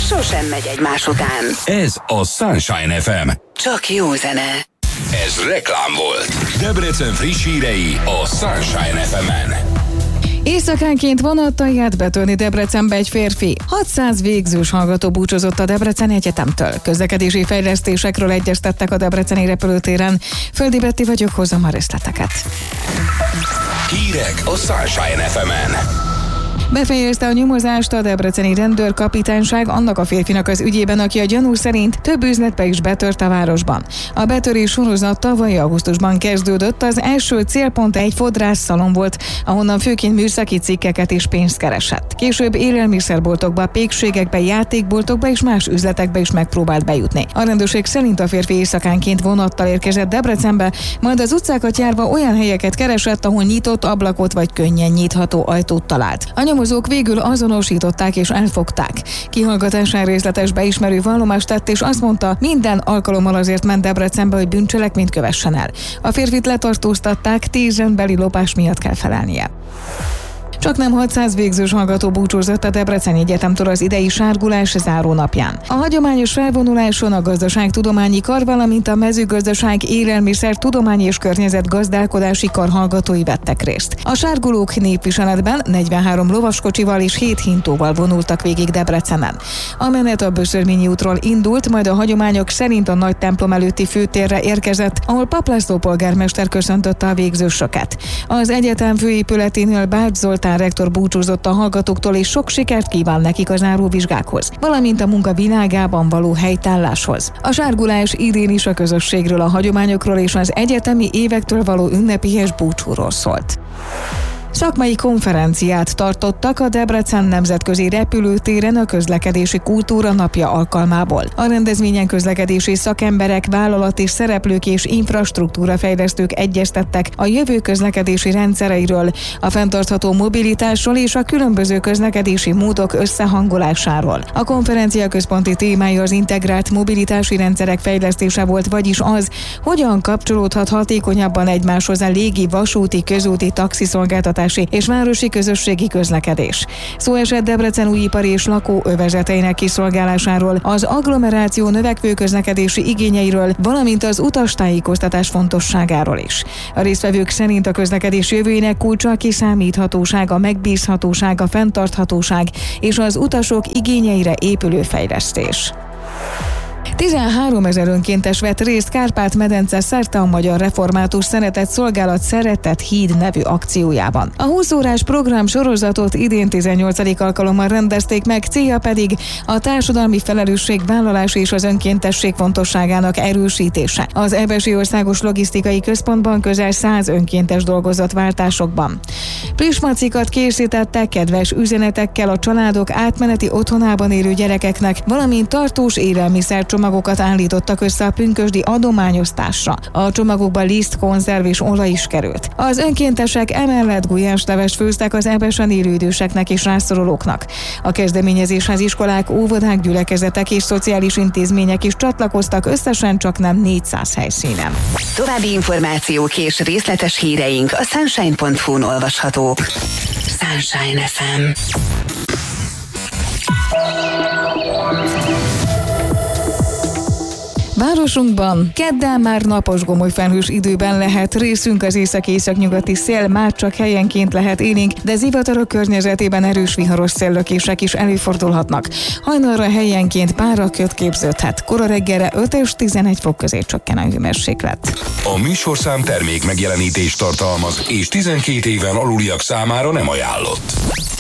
sosem megy egymás után. Ez a Sunshine FM. Csak jó zene. Ez reklám volt. Debrecen friss hírei a Sunshine FM-en. Éjszakánként vonattal járt betörni Debrecenbe egy férfi. 600 végzős hallgató búcsúzott a Debreceni Egyetemtől. Közlekedési fejlesztésekről egyeztettek a debreceni repülőtéren. Földi Betti vagyok, hozzam a részleteket. Hírek a Sunshine FM-en. Befejezte a nyomozást a debreceni rendőrkapitányság annak a férfinak az ügyében, aki a gyanú szerint több üzletbe is betört a városban. A betörés sorozat tavaly augusztusban kezdődött, az első célpont egy fodrásszalon volt, ahonnan főként műszaki cikkeket és pénzt keresett. Később élelmiszerboltokba, pékségekbe, játékboltokba és más üzletekbe is megpróbált bejutni. A rendőrség szerint a férfi éjszakánként vonattal érkezett Debrecenbe, majd az utcákat járva olyan helyeket keresett, ahol nyitott ablakot vagy könnyen nyitható ajtót talált. A nyomozók végül azonosították és elfogták. Kihallgatásán részletes beismerő vallomást tett, és azt mondta, minden alkalommal azért ment Debrecenbe, hogy bűncselekményt kövessen el. A férfit letartóztatták, 10 rendbeli lopás miatt kell felelnie. Csaknem 600 végzős hallgató búcsúzott a Debreceni Egyetemtől az idei sárgulás zárónapján. A hagyományos felvonuláson a gazdaságtudományi kar, valamint a mezőgazdaság, élelmiszer, tudomány és környezetgazdálkodási kar hallgatói vettek részt. A sárgulók népviseletben 43 lovaskocsival és 7 hintóval vonultak végig Debrecenen. A menet a Böszörményi útról indult, majd a hagyományok szerint a nagy templom előtti főtérre érkezett, ahol Pap László polgármester köszöntötte a végzősöket. Az egyetem főépületénél Bács Zoltán rektor búcsúzott a hallgatóktól, és sok sikert kíván nekik a záróvizsgákhoz, valamint a munka világában való helytálláshoz. A sárgulás idén is a közösségről, a hagyományokról és az egyetemi évektől való ünnepélyes búcsúról szólt. Szakmai konferenciát tartottak a Debrecen nemzetközi repülőtéren a közlekedési kultúra napja alkalmából. A rendezvényen közlekedési szakemberek, vállalati szereplők és infrastruktúrafejlesztők egyeztettek a jövő közlekedési rendszereiről, a fenntartható mobilitásról és a különböző közlekedési módok összehangolásáról. A konferencia központi témája az integrált mobilitási rendszerek fejlesztése volt, vagyis az, hogyan kapcsolódhat hatékonyabban egymáshoz a légi, vasúti, közúti, taxiszolgáltatás és városi közösségi közlekedés. Szó esett Debrecen újipari és lakóövezeteinek kiszolgálásáról, az agglomeráció növekvő közlekedési igényeiről, valamint az utastájékoztatás fontosságáról is. A résztvevők szerint a közlekedés jövőjének kulcsa a kiszámíthatóság, a megbízhatóság, a fenntarthatóság és az utasok igényeire épülő fejlesztés. 13 000 önkéntes vett részt Kárpát-medence szerte a Magyar Református Szeretett Szolgálat Szeretett Híd nevű akciójában. A 20 órás program sorozatot idén 18. alkalommal rendezték meg, célja pedig a társadalmi felelősségvállalás és az önkéntesség fontosságának erősítése. Az Ebbesi Országos Logisztikai Központban közel 100 önkéntes dolgozott váltásokban. Prismacikat készítettek kedves üzenetekkel a családok átmeneti otthonában élő gyerekeknek, valamint tartós élelmiszercsomagokat állítottak össze a pünkösdi adományosztásra. A csomagokban liszt, konzerv és olaj is került. Az önkéntesek emellett gulyásleves főztek az Ebbesen élő időseknek és rászorulóknak. A kezdeményezéshez iskolák, óvodák, gyülekezetek és szociális intézmények is csatlakoztak, összesen csaknem 400 helyszínen. További információk és részletes híreink a sunshine.hu-n olvashatók. Sunshine FM. Városunkban kedden már napos gomolyfelhős időben lehet részünk, az észak-északnyugati szél már csak helyenként lehet élénk, de zivatarok környezetében erős viharos széllökések is előfordulhatnak. Hajnalra helyenként páraköd képződhet. Kora reggelre 5 és 11 fok közé csökken a hőmérséklet. A műsorszám termék megjelenítést tartalmaz, és 12 éven aluliak számára nem ajánlott.